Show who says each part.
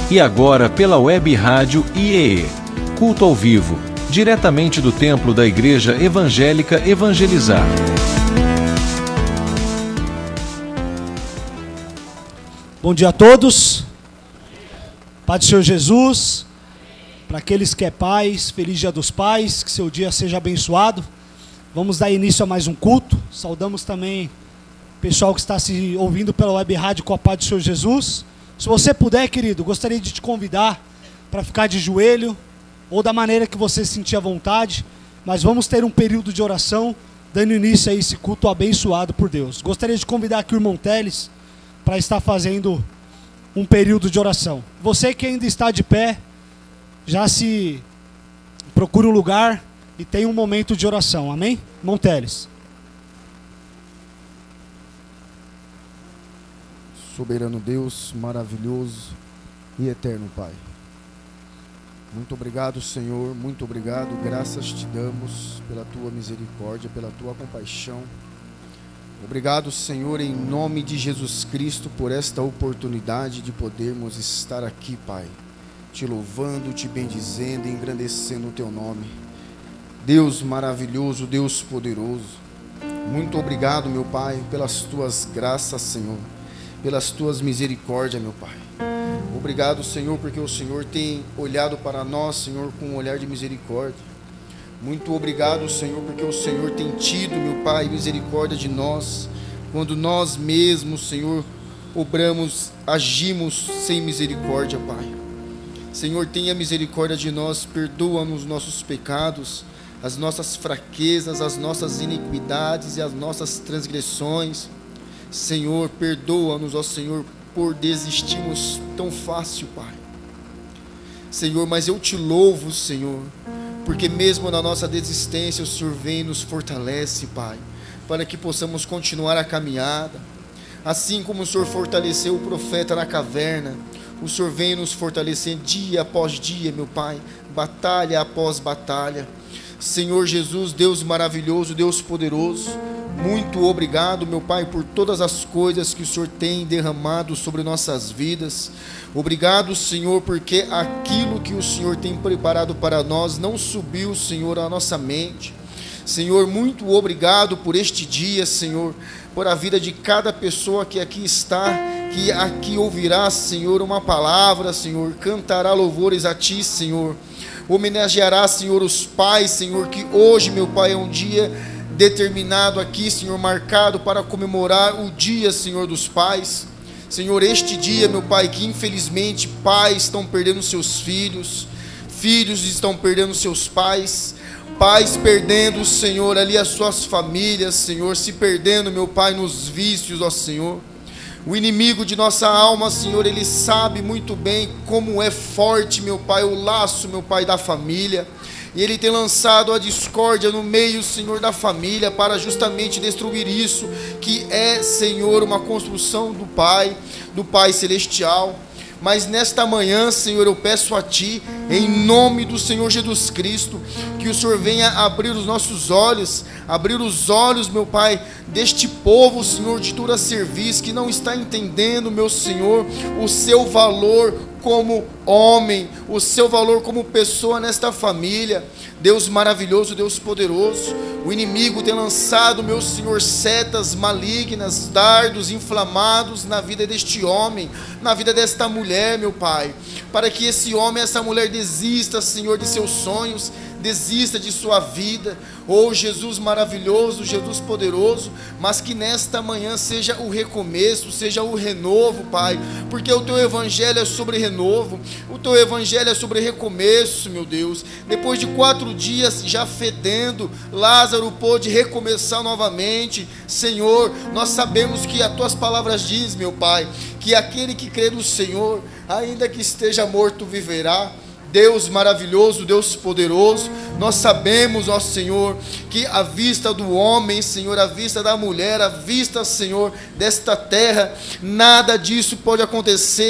Speaker 1: e agora pela web rádio IEE. Culto ao vivo, diretamente do templo da Igreja Evangélica Evangelizar.
Speaker 2: Bom dia a todos. Pai do Senhor Jesus. Para aqueles que é pais, feliz dia dos pais, que seu dia seja abençoado. Vamos dar início a mais um culto. Saudamos também o pessoal que está se ouvindo pela web rádio com a paz do Senhor Jesus. Se você puder, querido, gostaria de te convidar para ficar de joelho, ou da maneira que você sentir à vontade, mas vamos ter um período de oração, dando início a esse culto abençoado por Deus. Gostaria de convidar aqui o irmão Teles para estar fazendo um período de oração. Você que ainda está de pé, já se procura um lugar e tem um momento de oração, amém? Irmão Teles.
Speaker 3: Soberano Deus, maravilhoso e eterno Pai. Muito obrigado, Senhor, muito obrigado, graças te damos pela tua misericórdia, pela tua compaixão. Obrigado, Senhor, em nome de Jesus Cristo, por esta oportunidade de podermos estar aqui, Pai, te louvando, te bendizendo e engrandecendo o teu nome. Deus maravilhoso, Deus poderoso, muito obrigado, meu Pai, pelas tuas graças, Senhor, pelas tuas misericórdias, meu Pai. Obrigado, Senhor, porque o Senhor tem olhado para nós, Senhor, com um olhar de misericórdia. Muito obrigado, Senhor, porque o Senhor tem tido, meu Pai, misericórdia de nós, quando nós mesmos, Senhor, obramos, agimos sem misericórdia, Pai. Senhor, tenha misericórdia de nós, perdoa-nos nossos pecados, as nossas fraquezas, as nossas iniquidades e as nossas transgressões. Senhor, perdoa-nos, ó Senhor, por desistirmos tão fácil, Pai. Senhor, mas eu te louvo, Senhor, porque mesmo na nossa desistência, o Senhor vem e nos fortalece, Pai, para que possamos continuar a caminhada. Assim como o Senhor fortaleceu o profeta na caverna, o Senhor vem nos fortalecer dia após dia, meu Pai, batalha após batalha. Senhor Jesus, Deus maravilhoso, Deus poderoso, muito obrigado, meu Pai, por todas as coisas que o Senhor tem derramado sobre nossas vidas. Obrigado, Senhor, porque aquilo que o Senhor tem preparado para nós não subiu, Senhor, à nossa mente. Senhor, muito obrigado por este dia, Senhor, por a vida de cada pessoa que aqui está, que aqui ouvirá, Senhor, uma palavra, Senhor, cantará louvores a Ti, Senhor, homenageará, Senhor, os pais, Senhor, que hoje, meu Pai, é um dia determinado aqui, Senhor, marcado para comemorar o dia, Senhor, dos pais. Senhor, este dia, meu Pai, que infelizmente pais estão perdendo seus filhos, filhos estão perdendo seus pais, pais perdendo, Senhor, ali as suas famílias, Senhor, se perdendo, meu Pai, nos vícios, ó Senhor. O inimigo de nossa alma, Senhor, ele sabe muito bem como é forte, meu Pai, o laço, meu Pai, da família. E ele tem lançado a discórdia no meio, Senhor, da família, para justamente destruir isso, que é, Senhor, uma construção do Pai Celestial. Mas nesta manhã, Senhor, eu peço a Ti, em nome do Senhor Jesus Cristo, que o Senhor venha abrir os nossos olhos, abrir os olhos, meu Pai, deste povo, Senhor, de tua serviço, que não está entendendo, meu Senhor, o seu valor como homem, o seu valor como pessoa nesta família. Deus maravilhoso, Deus poderoso, o inimigo tem lançado, meu Senhor, setas malignas, dardos inflamados na vida deste homem, na vida desta mulher, meu Pai, para que esse homem, essa mulher desista, Senhor, de seus sonhos, desista de sua vida. Oh Jesus maravilhoso, Jesus poderoso, mas que nesta manhã seja o recomeço, seja o renovo, Pai, porque o Teu Evangelho é sobre renovo, o Teu Evangelho é sobre recomeço, meu Deus. Depois de 4 dias já fedendo, Lázaro pôde recomeçar novamente. Senhor, nós sabemos que as Tuas palavras dizem, meu Pai, que aquele que crê no Senhor, ainda que esteja morto, viverá. Deus maravilhoso, Deus poderoso, nós sabemos, ó Senhor, que a vista do homem, Senhor, a vista da mulher, a vista, Senhor, desta terra, nada disso pode acontecer